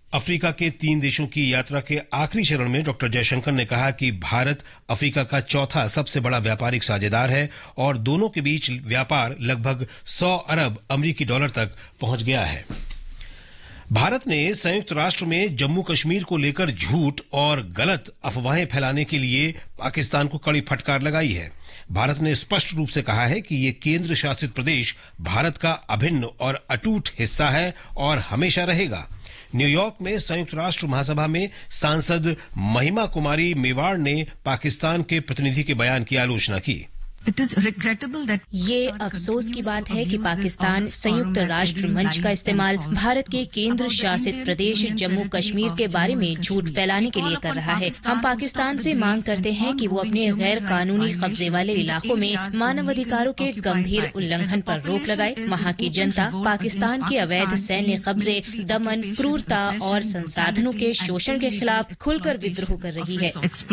Africa के 3 देशों की यात्रा के आखिरी चरण में डॉक्टर जयशंकर ने कहा कि भारत अफ्रीका का चौथा सबसे बड़ा व्यापारिक साझेदार है और दोनों के बीच व्यापार लगभग 100 अरब अमेरिकी डॉलर तक पहुंच गया है। भारत ने संयुक्त राष्ट्र में जम्मू कश्मीर को लेकर झूठ और गलत अफवाहें फैलाने के लिए पाकिस्तान को कड़ी फटकार लगाई है। भारत ने स्पष्ट रूप से कहा है कि ये केंद्र शासित प्रदेश भारत का अभिन्न और अटूट हिस्सा है और हमेशा रहेगा। न्यूयॉर्क में संयुक्त राष्ट्र महासभा में सांसद महिमा कुमारी मेवाड़ ने पाकिस्तान के प्रतिनिधि के बयान की आलोचना की। ये अफसोस की बात है कि पाकिस्तान संयुक्त राष्ट्र मंच का इस्तेमाल भारत के केंद्र शासित प्रदेश जम्मू कश्मीर के बारे में झूठ फैलाने के लिए कर रहा है। हम पाकिस्तान से मांग करते हैं कि वो अपने गैर कानूनी कब्जे वाले इलाकों में मानवाधिकारों के गंभीर उल्लंघन पर रोक लगाए। वहाँ की जनता पाकिस्तान के अवैध सैन्य कब्जे, दमन, क्रूरता और संसाधनों के शोषण के खिलाफ खुलकर विद्रोह कर रही है।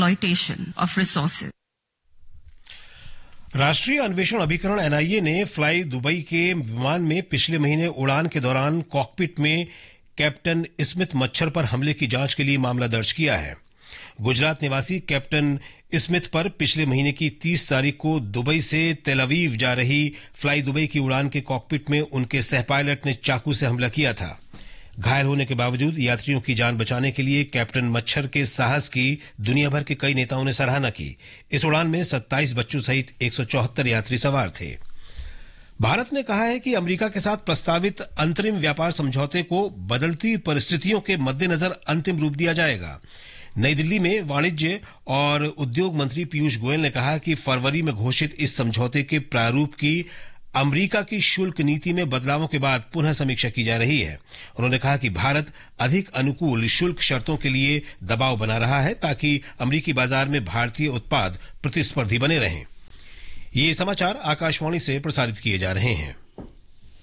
राष्ट्रीय अन्वेषण अभिकरण एनआईए ने फ्लाई दुबई के विमान में पिछले महीने उड़ान के दौरान कॉकपिट में कैप्टन स्मिथ मच्छर पर हमले की जांच के लिए मामला दर्ज किया है। गुजरात निवासी कैप्टन स्मिथ पर पिछले महीने की 30 तारीख को दुबई से तेल अवीव जा रही फ्लाई दुबई की उड़ान के कॉकपिट में उनके सह पायलट ने चाकू से हमला किया था। घायल होने के बावजूद यात्रियों की जान बचाने के लिए कैप्टन मच्छर के साहस की दुनिया भर के कई नेताओं ने सराहना की। इस उड़ान में 27 बच्चों सहित 174 यात्री सवार थे। भारत ने कहा है कि अमेरिका के साथ प्रस्तावित अंतरिम व्यापार समझौते को बदलती परिस्थितियों के मद्देनजर अंतिम रूप दिया जाएगा। नई दिल्ली में वाणिज्य और उद्योग मंत्री पीयूष गोयल ने कहा कि फरवरी में घोषित इस समझौते के प्रारूप की अमेरिका की शुल्क नीति में बदलावों के बाद पुनः समीक्षा की जा रही है। उन्होंने कहा कि भारत अधिक अनुकूल शुल्क शर्तों के लिए दबाव बना रहा है ताकि अमेरिकी बाजार में भारतीय उत्पाद प्रतिस्पर्धी बने रहें। ये समाचार आकाशवाणी से प्रसारित किए जा रहे हैं।